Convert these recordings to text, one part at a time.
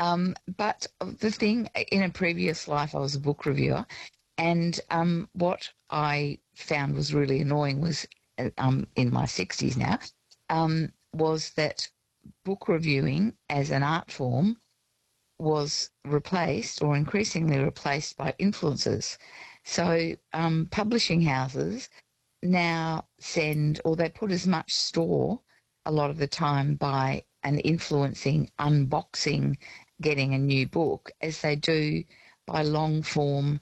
But the thing, in a previous life, I was a book reviewer, and what I found was really annoying was, in my 60s now, was that book reviewing as an art form was replaced or increasingly replaced by influencers. So publishing houses now send, or they put as much store a lot of the time by an influencing, unboxing, getting a new book as they do by long form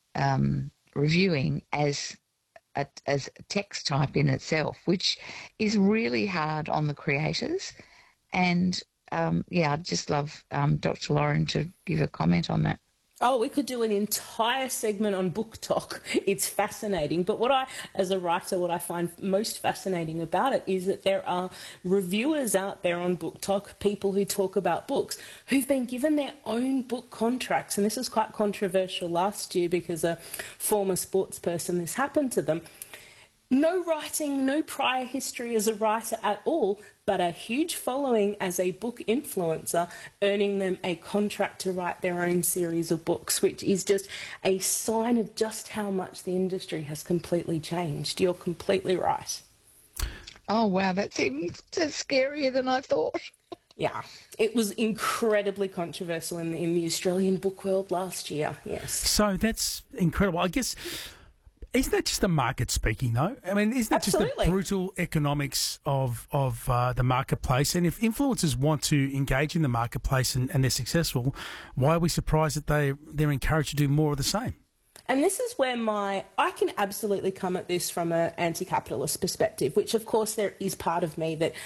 reviewing as a text type in itself, which is really hard on the creators. And I'd just love Dr. Lauren to give a comment on that. Oh, we could do an entire segment on BookTok. It's fascinating. But as a writer, what I find most fascinating about it is that there are reviewers out there on BookTok, people who talk about books, who've been given their own book contracts. And this was quite controversial last year because a former sports person, this happened to them. No writing, no prior history as a writer at all, but a huge following as a book influencer, earning them a contract to write their own series of books, which is just a sign of just how much the industry has completely changed. You're completely right. Oh, wow, that's even scarier than I thought. Yeah, it was incredibly controversial in the Australian book world last year, yes. So that's incredible. I guess... Isn't that just the market speaking, though? I mean, isn't that just the brutal economics of the marketplace? And if influencers want to engage in the marketplace and they're successful, why are we surprised that they're encouraged to do more of the same? And this is where I can absolutely come at this from an anti-capitalist perspective, which of course there is part of me that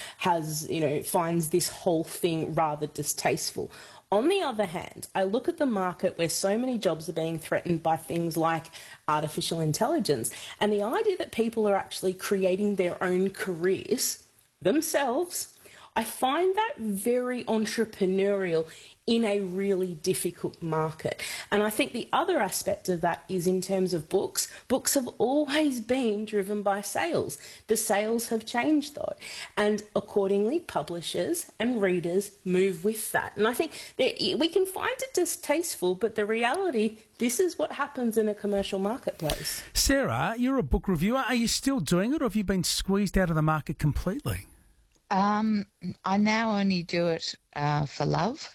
finds this whole thing rather distasteful. On the other hand, I look at the market where so many jobs are being threatened by things like artificial intelligence, and the idea that people are actually creating their own careers themselves, I find that very entrepreneurial in a really difficult market. And I think the other aspect of that is in terms of books. Books have always been driven by sales. The sales have changed though. And accordingly, publishers and readers move with that. And I think that we can find it distasteful, but the reality, this is what happens in a commercial marketplace. Sarah, you're a book reviewer. Are you still doing it, or have you been squeezed out of the market completely? I now only do it for love.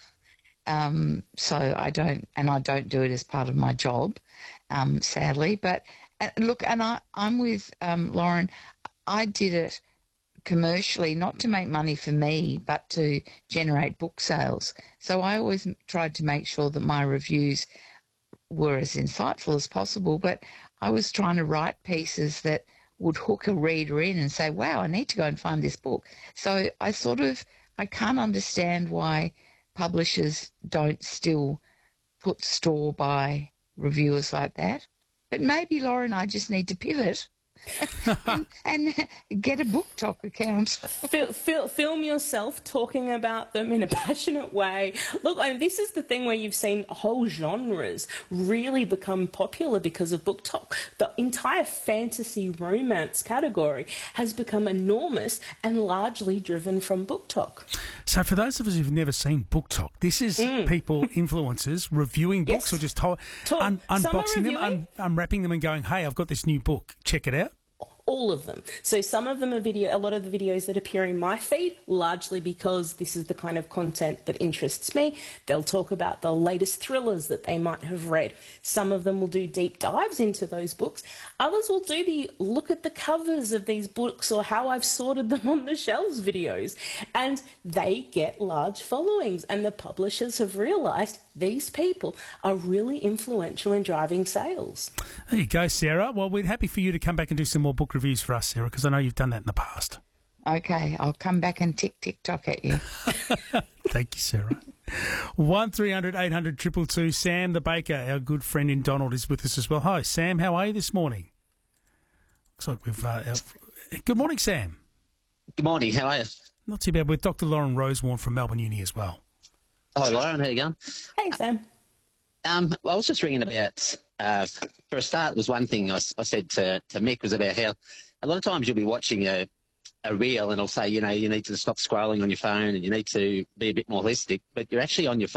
So I don't do it as part of my job, sadly. But look, and I'm with Lauren. I did it commercially, not to make money for me, but to generate book sales. So I always tried to make sure that my reviews were as insightful as possible, but I was trying to write pieces that would hook a reader in and say, wow, I need to go and find this book. So I can't understand why publishers don't still put store by reviewers like that. But maybe, Lauren, I just need to pivot and get a BookTok account. Film yourself talking about them in a passionate way. Look, this is the thing where you've seen whole genres really become popular because of BookTok. The entire fantasy romance category has become enormous and largely driven from BookTok. So for those of us who've never seen BookTok, this is people, influencers, reviewing books, or just unboxing them, unwrapping them and going, hey, I've got this new book, check it out. All of them. So some of them are a lot of the videos that appear in my feed, largely because this is the kind of content that interests me. They'll talk about the latest thrillers that they might have read. Some of them will do deep dives into those books. Others will do the look at the covers of these books or how I've sorted them on the shelves videos. And they get large followings. And the publishers have realised these people are really influential in driving sales. There you go, Sarah. Well, we're happy for you to come back and do some more book reviews for us, Sarah, because I know you've done that in the past. Okay, I'll come back and TikTok at you. Thank you, Sarah. 1300 800 222. Sam the baker, our good friend in Donald, is with us as well. Hi, Sam. How are you this morning? Looks like we've... Good morning, Sam. Good morning. How are you? Not too bad. With Dr. Lauren Rosewarne from Melbourne Uni as well. Hi, Lauren. How you going? Hey, Sam. I was just ringing about, for a start, was one thing I said to Mick was about how a lot of times you'll be watching a reel and it'll say, you need to stop scrolling on your phone and you need to be a bit more holistic, but you're actually on your phone.